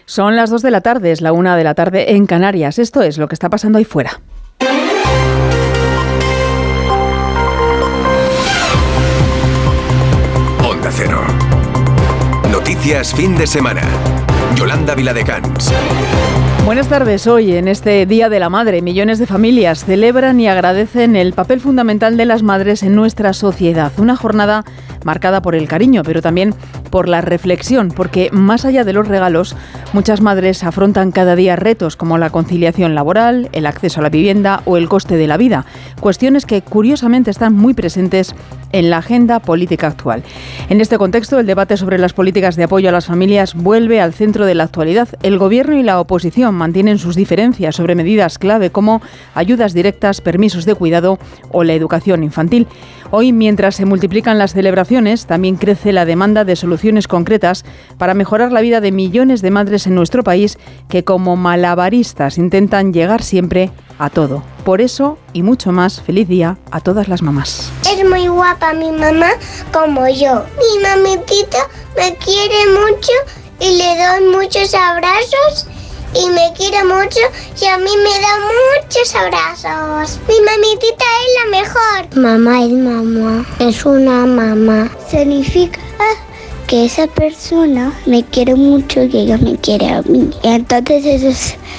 Son las 2 de la tarde, es la 1 de la tarde en Canarias. Esto es lo que está pasando ahí fuera. Onda Cero. Noticias fin de semana. Yolanda Viladecans. Buenas tardes. Hoy, en este Día de la Madre, millones de familias celebran y agradecen el papel fundamental de las madres en nuestra sociedad. Una jornada marcada por el cariño, pero también por la reflexión, porque más allá de los regalos, muchas madres afrontan cada día retos como la conciliación laboral, el acceso a la vivienda o el coste de la vida. Cuestiones que, curiosamente, están muy presentes en la agenda política actual. En este contexto, el debate sobre las políticas de apoyo a las familias vuelve al centro de la actualidad. El Gobierno y la oposición mantienen sus diferencias sobre medidas clave como ayudas directas, permisos de cuidado o la educación infantil. Hoy, mientras se multiplican las celebraciones, también crece la demanda de soluciones concretas para mejorar la vida de millones de madres en nuestro país que, como malabaristas, intentan llegar siempre a todo. Por eso y mucho más, feliz día a todas las mamás. Es muy guapa mi mamá como yo. Mi mamitita me quiere mucho y le doy muchos abrazos y me quiere mucho y a mí me da muchos abrazos. Mi mamitita es la mejor. Mamá es mamá, es una mamá. Significa que esa persona me quiere mucho y ella me quiere a mí. Entonces eso es